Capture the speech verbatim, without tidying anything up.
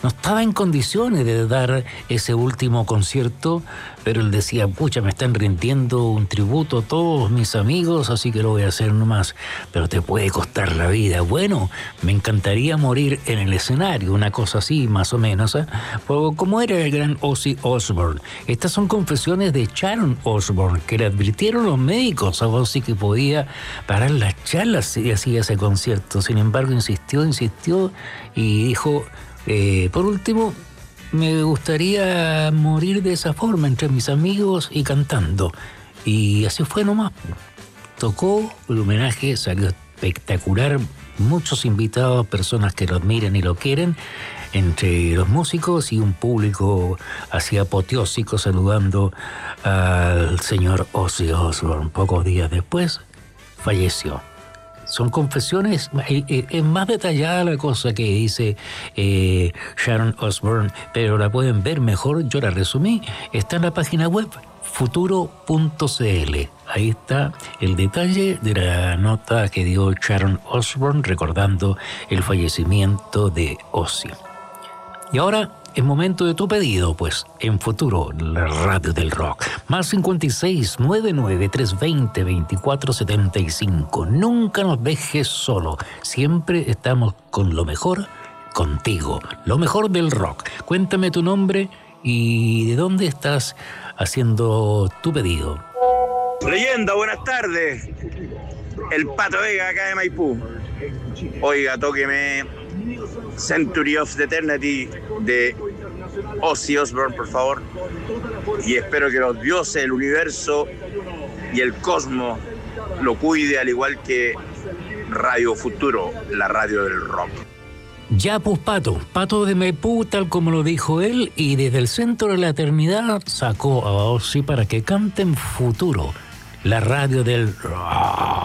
no estaba en condiciones de dar ese último concierto, pero él decía, pucha, me están rindiendo un tributo todos mis amigos, así que lo voy a hacer nomás, pero te puede costar la vida. Bueno, me encantaría morir en el escenario, una cosa así, más o menos, ¿eh? Como era el gran Ozzy Osbourne. Estas son confesiones de Sharon Osbourne, que le advirtieron los médicos a Ozzy que podía parar las charlas si hacía ese concierto. Sin embargo, insistió, insistió y dijo, eh, por último, me gustaría morir de esa forma, entre mis amigos y cantando. Y así fue nomás. Tocó, el homenaje salió espectacular. Muchos invitados, personas que lo admiran y lo quieren, entre los músicos y un público así apoteósico saludando al señor Ozzy Osbourne. Pocos días después falleció. Son confesiones, es más detallada la cosa que dice eh, Sharon Osbourne, pero la pueden ver mejor, yo la resumí, está en la página web futuro punto c l. Ahí está el detalle de la nota que dio Sharon Osbourne recordando el fallecimiento de Ozzy. Y ahora es momento de tu pedido, pues, en Futuro, la radio del rock. Más cincuenta y seis, noventa y nueve, trescientos veinte, veinticuatro setenta y cinco. Nunca nos dejes solo. Siempre estamos con lo mejor contigo. Lo mejor del rock. Cuéntame tu nombre y de dónde estás haciendo tu pedido. Leyenda, buenas tardes. El Pato Vega, acá de Maipú. Oiga, tóqueme Century of the Eternity de Ozzy Osbourne, por favor. Y espero que los dioses, el universo y el cosmos lo cuide, al igual que Radio Futuro, la radio del rock. Ya pues, Pato, Pato de Maipú, tal como lo dijo él, y desde el centro de la eternidad sacó a Ozzy para que canten Futuro, la radio del rock.